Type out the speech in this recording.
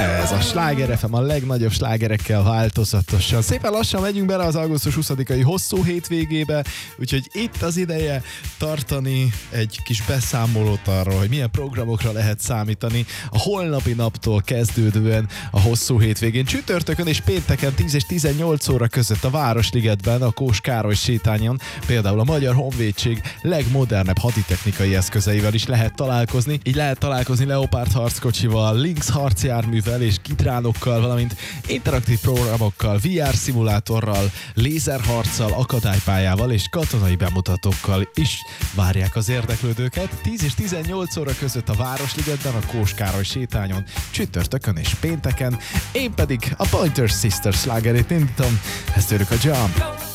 Ez a Sláger FM a legnagyobb slágerekkel változatosan. Szépen lassan megyünk bele az augusztus 20-ai hosszú hétvégébe, úgyhogy itt az ideje tartani egy kis beszámolót arról, hogy milyen programokra lehet számítani a holnapi naptól kezdődően a hosszú hétvégén. Csütörtökön és pénteken 10 és 18 óra között a Városligetben, a Kós Károly sétányon például a Magyar Honvédség legmodernebb haditechnikai eszközeivel is lehet találkozni. Így lehet találkozni Leopard harckocsival, Lynx harcjárművel és gidránokkal, valamint interaktív programokkal, VR szimulátorral, lézerharccal, akadálypályával és katonai bemutatókkal is várják az érdeklődőket. 10 és 18 óra között a Városligetben, a Kós Károly sétányon, csütörtökön és pénteken. Én pedig a Pointer Sisters slágerét indítom, ezt tőlük a Jump.